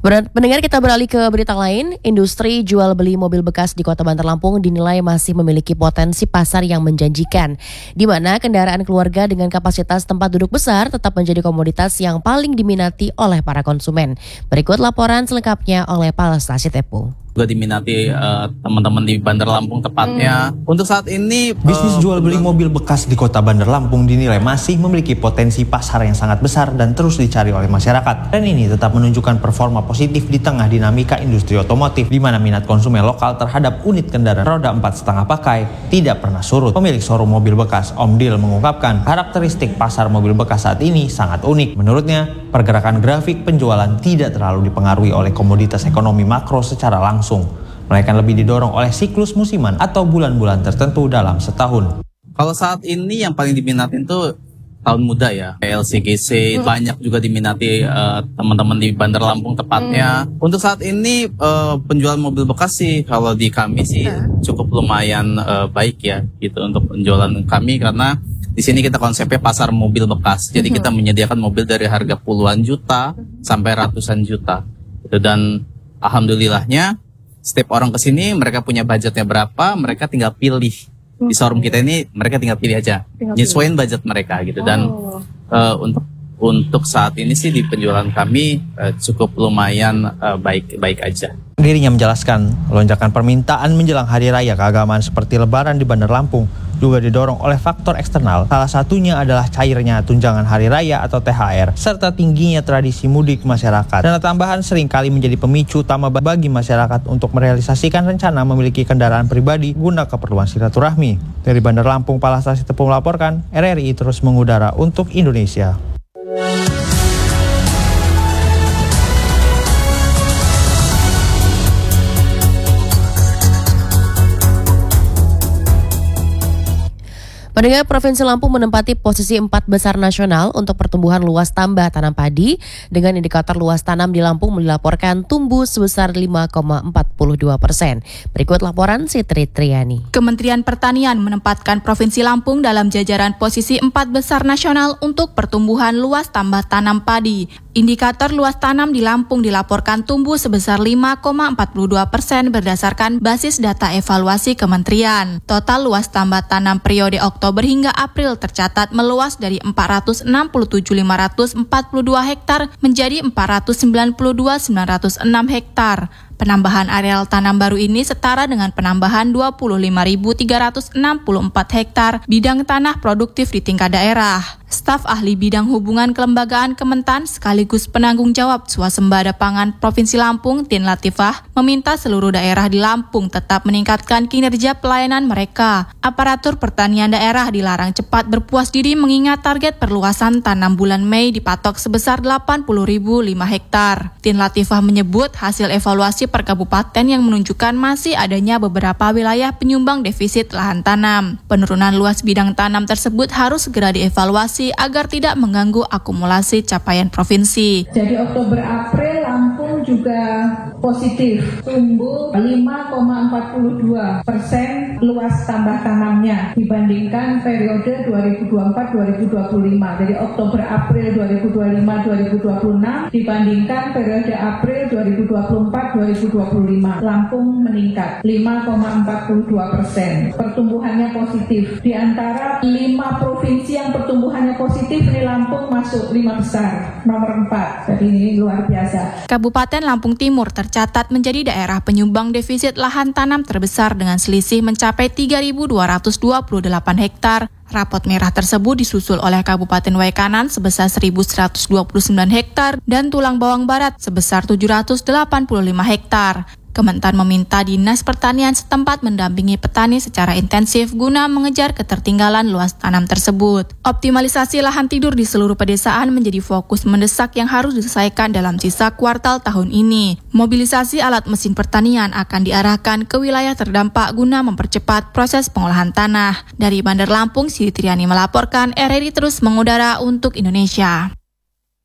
Pendengar, kita beralih ke berita lain. Industri jual beli mobil bekas di Kota Bandar Lampung dinilai masih memiliki potensi pasar yang menjanjikan, di mana kendaraan keluarga dengan kapasitas tempat duduk besar tetap menjadi komoditas yang paling diminati oleh para konsumen. Berikut laporan selengkapnya oleh Palestasi Tepo. Juga diminati teman-teman di Bandar Lampung tepatnya. Untuk saat ini bisnis jual beli mobil bekas di Kota Bandar Lampung dinilai masih memiliki potensi pasar yang sangat besar dan terus dicari oleh masyarakat. Dan ini tetap menunjukkan performa positif di tengah dinamika industri otomotif, di mana minat konsumen lokal terhadap unit kendaraan roda 4,5 pakai tidak pernah surut. Pemilik showroom mobil bekas, Om Dil, mengungkapkan karakteristik pasar mobil bekas saat ini sangat unik. Menurutnya, pergerakan grafik penjualan tidak terlalu dipengaruhi oleh komoditas ekonomi makro secara langsung, melainkan lebih didorong oleh siklus musiman atau bulan-bulan tertentu dalam setahun. Kalau saat ini yang paling diminatin tuh tahun muda ya, LCGC banyak juga diminati teman-teman di Bandar Lampung tepatnya. Untuk saat ini penjualan mobil bekas sih kalau di kami sih cukup lumayan baik ya gitu untuk penjualan kami, karena di sini kita konsepnya pasar mobil bekas. Jadi kita menyediakan mobil dari harga puluhan juta sampai ratusan juta. Dan alhamdulillahnya setiap orang kesini mereka punya budgetnya berapa, mereka tinggal pilih. Di showroom kita ini mereka tinggal pilih aja, nyesuaiin budget mereka gitu. Dan untuk saat ini sih di penjualan kami cukup lumayan baik aja. Dirinya menjelaskan lonjakan permintaan menjelang hari raya keagamaan seperti Lebaran di Bandar Lampung juga didorong oleh faktor eksternal. Salah satunya adalah cairnya tunjangan hari raya atau THR, serta tingginya tradisi mudik masyarakat. Dana tambahan seringkali menjadi pemicu utama bagi masyarakat untuk merealisasikan rencana memiliki kendaraan pribadi guna keperluan silaturahmi. Dari Bandar Lampung, Palestasi Tepo melaporkan, RRI terus mengudara untuk Indonesia. Pendengar, Provinsi Lampung menempati posisi 4 besar nasional untuk pertumbuhan luas tambah tanam padi, dengan indikator luas tanam di Lampung dilaporkan tumbuh sebesar 5,42%. Berikut laporan Sitri Triani. Kementerian Pertanian menempatkan Provinsi Lampung dalam jajaran posisi 4 besar nasional untuk pertumbuhan luas tambah tanam padi. Indikator luas tanam di Lampung dilaporkan tumbuh sebesar 5,42% berdasarkan basis data evaluasi kementerian. Total luas tambah tanam periode Oktober hingga April tercatat meluas dari 467.542 hektar menjadi 492.906 hektar. Penambahan areal tanam baru ini setara dengan penambahan 25.364 hektar bidang tanah produktif di tingkat daerah. Staf ahli bidang hubungan kelembagaan Kementan sekaligus penanggung jawab swasembada pangan Provinsi Lampung, Tin Latifah, meminta seluruh daerah di Lampung tetap meningkatkan kinerja pelayanan mereka. Aparatur pertanian daerah dilarang cepat berpuas diri mengingat target perluasan tanam bulan Mei dipatok sebesar 80.005 hektar. Tin Latifah menyebut hasil evaluasi per kabupaten yang menunjukkan masih adanya beberapa wilayah penyumbang defisit lahan tanam. Penurunan luas bidang tanam tersebut harus segera dievaluasi agar tidak mengganggu akumulasi capaian provinsi. Jadi Oktober-April Lampung juga positif, tumbuh 5,42% luas tambah tanamnya dibandingkan periode 2024-2025. Jadi Oktober-April 2025-2026 dibandingkan periode April 2024-2025. Lampung meningkat 5,42%. Pertumbuhannya positif. Di antara 5 provinsi yang pertumbuhannya positif, ini Lampung masuk 5 besar, nomor 4. Jadi ini luar biasa. Kabupaten Lampung Timur tercatat menjadi daerah penyumbang defisit lahan tanam terbesar dengan selisih mencapai 3.228 hektar. Rapot merah tersebut disusul oleh Kabupaten Waikanan sebesar 1.129 hektar dan Tulang Bawang Barat sebesar 785 hektar. Kementan meminta Dinas Pertanian setempat mendampingi petani secara intensif guna mengejar ketertinggalan luas tanam tersebut. Optimalisasi lahan tidur di seluruh pedesaan menjadi fokus mendesak yang harus diselesaikan dalam sisa kuartal tahun ini. Mobilisasi alat mesin pertanian akan diarahkan ke wilayah terdampak guna mempercepat proses pengolahan tanah. Dari Bandar Lampung, Siti Triani melaporkan, RRI terus mengudara untuk Indonesia.